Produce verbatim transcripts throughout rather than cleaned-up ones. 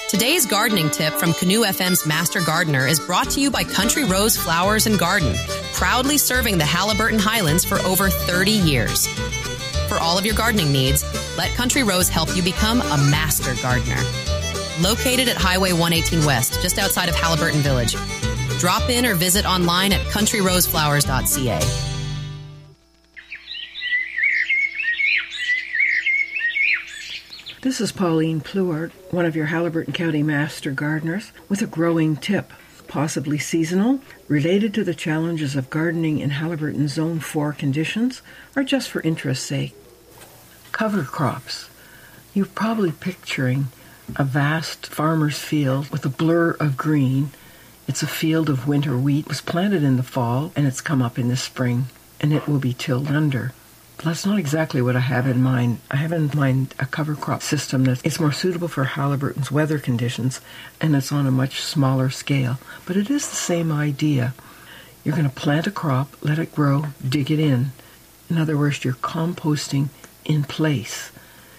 Today's gardening tip from Canoe F M's Master Gardener is brought to you by Country Rose Flowers and Garden, proudly serving the Haliburton Highlands for over thirty years. For all of your gardening needs, let Country Rose help you become a master gardener. Located at Highway one eighteen West, just outside of Haliburton Village. Drop in or visit online at country rose flowers dot c a. This is Pauline Pluart, one of your Haliburton County Master Gardeners, with a growing tip, possibly seasonal, related to the challenges of gardening in Haliburton Zone four conditions, or just for interest's sake. Cover crops. You're probably picturing a vast farmer's field with a blur of green. It's a field of winter wheat. It was planted in the fall, and it's come up in the spring, and it will be tilled under. That's not exactly what I have in mind. I have in mind a cover crop system that is more suitable for Haliburton's weather conditions, and it's on a much smaller scale. But it is the same idea. You're going to plant a crop, let it grow, dig it in. In other words, you're composting in place.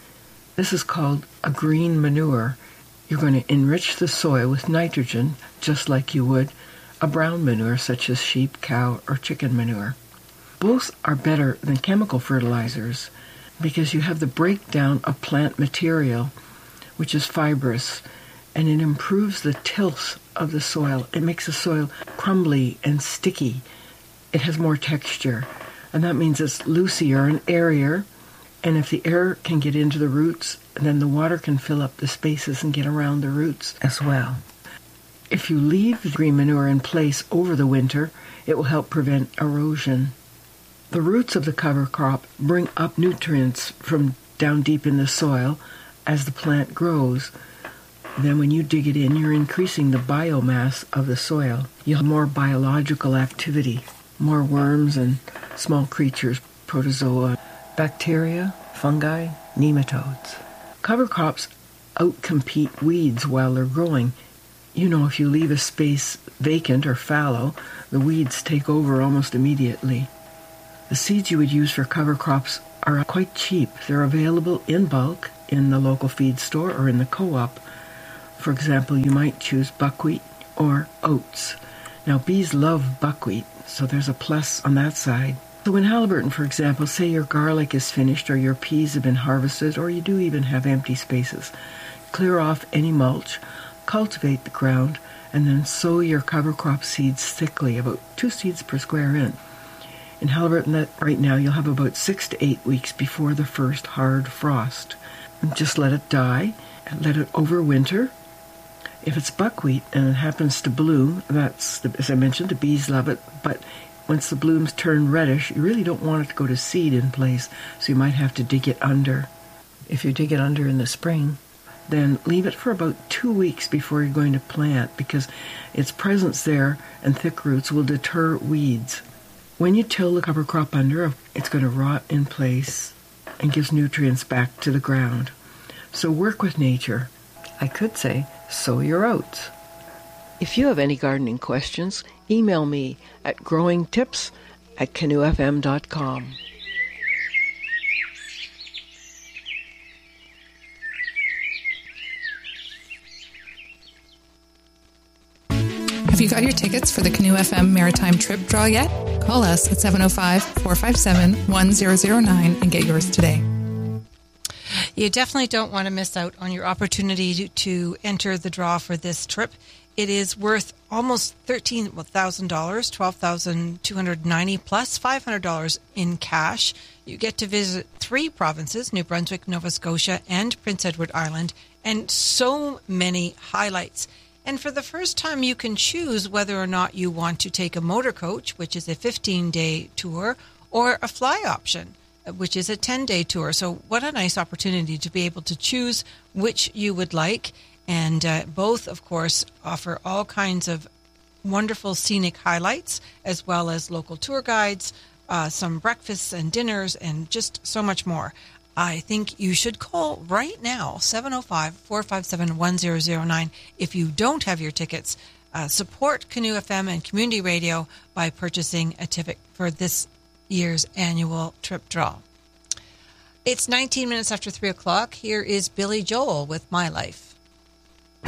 This is called a green manure. You're going to enrich the soil with nitrogen, just like you would a brown manure, such as sheep, cow, or chicken manure. Both are better than chemical fertilizers because you have the breakdown of plant material, which is fibrous, and it improves the tilth of the soil. It makes the soil crumbly and sticky. It has more texture, and that means it's loosier and airier, and if the air can get into the roots, then the water can fill up the spaces and get around the roots as well. If you leave the green manure in place over the winter, it will help prevent erosion. The roots of the cover crop bring up nutrients from down deep in the soil as the plant grows. Then when you dig it in, you're increasing the biomass of the soil. You'll have more biological activity, more worms and small creatures, protozoa, bacteria, fungi, nematodes. Cover crops outcompete weeds while they're growing. You know, if you leave a space vacant or fallow, the weeds take over almost immediately. The seeds you would use for cover crops are quite cheap. They're available in bulk in the local feed store or in the co-op. For example, you might choose buckwheat or oats. Now, bees love buckwheat, so there's a plus on that side. So in Haliburton, for example, say your garlic is finished or your peas have been harvested or you do even have empty spaces. Clear off any mulch, cultivate the ground, and then sow your cover crop seeds thickly, about two seeds per square inch. In Haliburton, that right now, you'll have about six to eight weeks before the first hard frost. And just let it die and let it overwinter. If it's buckwheat and it happens to bloom, that's, the, as I mentioned, the bees love it, but once the blooms turn reddish, you really don't want it to go to seed in place, so you might have to dig it under. If you dig it under in the spring, then leave it for about two weeks before you're going to plant, because its presence there and thick roots will deter weeds. When you till the cover crop under, it's going to rot in place and gives nutrients back to the ground. So work with nature. I could say, sow your oats. If you have any gardening questions, email me at growingtips at canoe f m dot com. Have you got your tickets for the Canoe F M Maritime Trip Draw yet? Call us at seven oh five, four five seven, one zero zero nine and get yours today. You definitely don't want to miss out on your opportunity to, to enter the draw for this trip. It is worth almost thirteen thousand dollars, twelve thousand two hundred ninety dollars plus five hundred dollars in cash. You get to visit three provinces, New Brunswick, Nova Scotia, and Prince Edward Island, and so many highlights. And for the first time, you can choose whether or not you want to take a motor coach, which is a fifteen-day tour, or a fly option, which is a ten-day tour. So what a nice opportunity to be able to choose which you would like. And uh, both, of course, offer all kinds of wonderful scenic highlights, as well as local tour guides, uh, some breakfasts and dinners, and just so much more. I think you should call right now, seven oh five, four five seven, one zero zero nine. If you don't have your tickets, uh, support Canoe F M and Community Radio by purchasing a ticket for this year's annual trip draw. It's nineteen minutes after three o'clock. Here is Billy Joel with My Life.